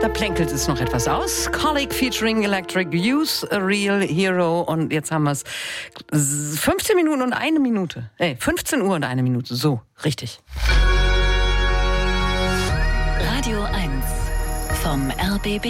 Da plänkelt es noch etwas aus. Colleague featuring Electric Youth, A Real Hero. Und jetzt haben wir es 15 Minuten und 1 Minute. 15 Uhr und 1 Minute. So, richtig. Radio 1 vom RBB.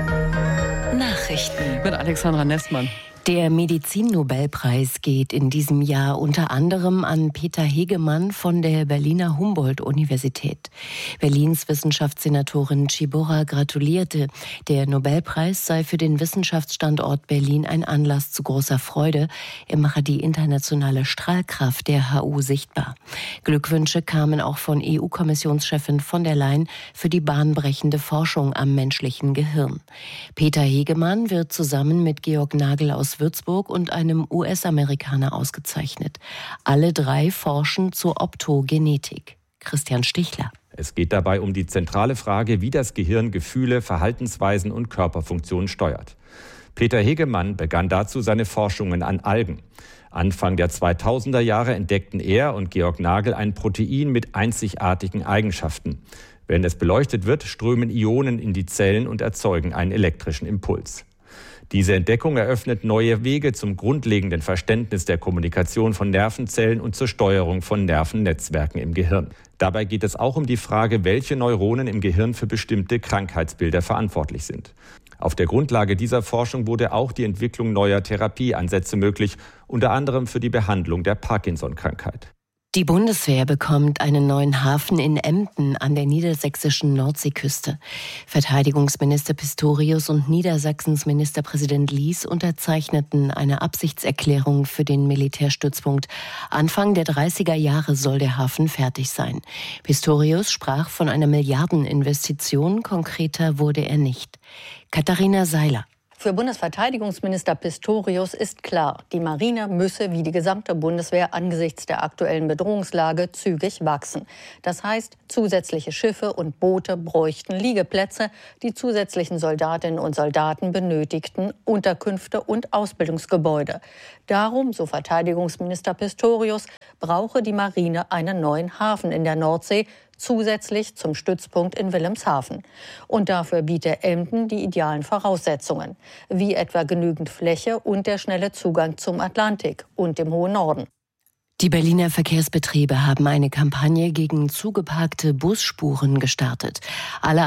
Nachrichten. Mit Alexandra Nessmann. Der Medizinnobelpreis geht in diesem Jahr unter anderem an Peter Hegemann von der Berliner Humboldt-Universität. Berlins Wissenschaftssenatorin Tschibora gratulierte. Der Nobelpreis sei für den Wissenschaftsstandort Berlin ein Anlass zu großer Freude. Er mache die internationale Strahlkraft der HU sichtbar. Glückwünsche kamen auch von EU-Kommissionschefin von der Leyen für die bahnbrechende Forschung am menschlichen Gehirn. Peter Hegemann wird zusammen mit Georg Nagel aus Würzburg und einem US-Amerikaner ausgezeichnet. Alle 3 forschen zur Optogenetik. Christian Stichler. Es geht dabei um die zentrale Frage, wie das Gehirn Gefühle, Verhaltensweisen und Körperfunktionen steuert. Peter Hegemann begann dazu seine Forschungen an Algen. Anfang der 2000er Jahre entdeckten er und Georg Nagel ein Protein mit einzigartigen Eigenschaften. Wenn es beleuchtet wird, strömen Ionen in die Zellen und erzeugen einen elektrischen Impuls. Diese Entdeckung eröffnet neue Wege zum grundlegenden Verständnis der Kommunikation von Nervenzellen und zur Steuerung von Nervennetzwerken im Gehirn. Dabei geht es auch um die Frage, welche Neuronen im Gehirn für bestimmte Krankheitsbilder verantwortlich sind. Auf der Grundlage dieser Forschung wurde auch die Entwicklung neuer Therapieansätze möglich, unter anderem für die Behandlung der Parkinson-Krankheit. Die Bundeswehr bekommt einen neuen Hafen in Emden an der niedersächsischen Nordseeküste. Verteidigungsminister Pistorius und Niedersachsens Ministerpräsident Lies unterzeichneten eine Absichtserklärung für den Militärstützpunkt. Anfang der 30er Jahre soll der Hafen fertig sein. Pistorius sprach von einer Milliardeninvestition, konkreter wurde er nicht. Katharina Seiler. Für Bundesverteidigungsminister Pistorius ist klar, die Marine müsse wie die gesamte Bundeswehr angesichts der aktuellen Bedrohungslage zügig wachsen. Das heißt, zusätzliche Schiffe und Boote bräuchten Liegeplätze, die zusätzlichen Soldatinnen und Soldaten benötigten Unterkünfte und Ausbildungsgebäude. Darum, so Verteidigungsminister Pistorius, brauche die Marine einen neuen Hafen in der Nordsee, zusätzlich zum Stützpunkt in Wilhelmshaven. Und dafür biete Emden die idealen Voraussetzungen, wie etwa genügend Fläche und der schnelle Zugang zum Atlantik und dem hohen Norden. Die Berliner Verkehrsbetriebe haben eine Kampagne gegen zugeparkte Busspuren gestartet. Alle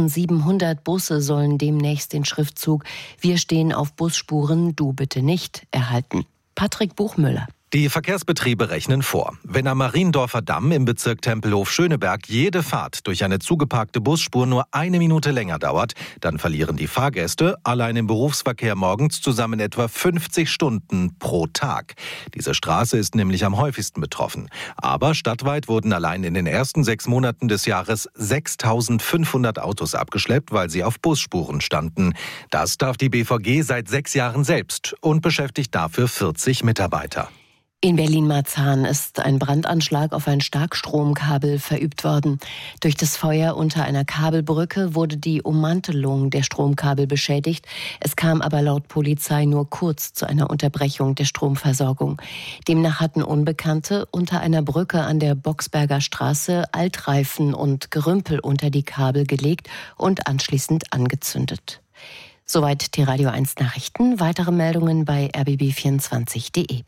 1700 Busse sollen demnächst den Schriftzug „Wir stehen auf Busspuren, du bitte nicht" erhalten. Patrick Buchmüller. Die Verkehrsbetriebe rechnen vor. Wenn am Mariendorfer Damm im Bezirk Tempelhof-Schöneberg jede Fahrt durch eine zugeparkte Busspur nur 1 Minute länger dauert, dann verlieren die Fahrgäste allein im Berufsverkehr morgens zusammen etwa 50 Stunden pro Tag. Diese Straße ist nämlich am häufigsten betroffen. Aber stadtweit wurden allein in den ersten 6 Monaten des Jahres 6.500 Autos abgeschleppt, weil sie auf Busspuren standen. Das darf die BVG seit 6 Jahren selbst und beschäftigt dafür 40 Mitarbeiter. In Berlin-Marzahn ist ein Brandanschlag auf ein Starkstromkabel verübt worden. Durch das Feuer unter einer Kabelbrücke wurde die Ummantelung der Stromkabel beschädigt. Es kam aber laut Polizei nur kurz zu einer Unterbrechung der Stromversorgung. Demnach hatten Unbekannte unter einer Brücke an der Boxberger Straße Altreifen und Gerümpel unter die Kabel gelegt und anschließend angezündet. Soweit die Radio 1 Nachrichten. Weitere Meldungen bei rbb24.de.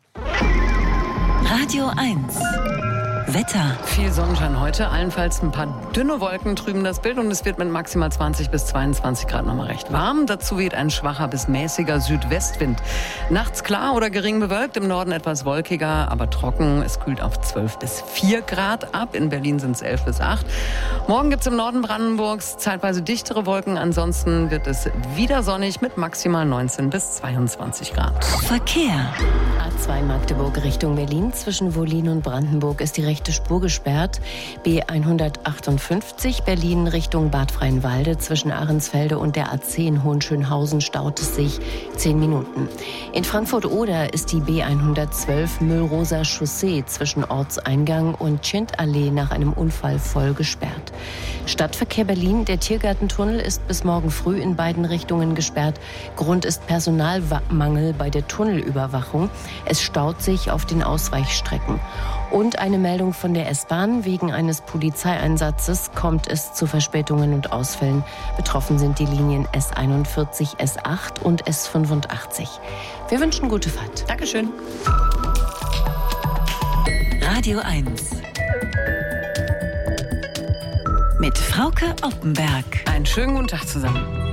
Radio 1 Wetter. Viel Sonnenschein heute, allenfalls ein paar dünne Wolken trüben das Bild und es wird mit maximal 20 bis 22 Grad nochmal recht warm. Dazu weht ein schwacher bis mäßiger Südwestwind. Nachts klar oder gering bewölkt, im Norden etwas wolkiger, aber trocken. Es kühlt auf 12 bis 4 Grad ab. In Berlin sind es 11 bis 8. Morgen gibt es im Norden Brandenburgs zeitweise dichtere Wolken. Ansonsten wird es wieder sonnig mit maximal 19 bis 22 Grad. Verkehr. A2 Magdeburg Richtung Berlin. Zwischen Wollin und Brandenburg ist die rechte Spur gesperrt. B158 Berlin Richtung Bad Freienwalde. Zwischen Ahrensfelde und der A10 Hohenschönhausen staut es sich 10 Minuten. In Frankfurt-Oder ist die B112 Müllroser Chaussee zwischen Ortseingang und Tschindallee nach einem Unfall voll gesperrt. Stadtverkehr Berlin. Der Tiergartentunnel ist bis morgen früh in beiden Richtungen gesperrt. Grund ist Personalmangel bei der Tunnelüberwachung. Es staut sich auf den Ausweichstrecken. Und eine Meldung von der S-Bahn. Wegen eines Polizeieinsatzes kommt es zu Verspätungen und Ausfällen. Betroffen sind die Linien S41, S8 und S85. Wir wünschen gute Fahrt. Dankeschön. Radio 1 mit Frauke Oppenberg. Einen schönen guten Tag zusammen.